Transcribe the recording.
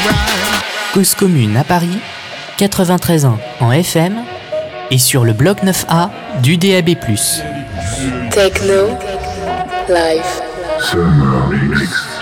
Cause commune à Paris, 93 ans en FM et sur le bloc 9A du DAB+. Techno Live. Summer Mix.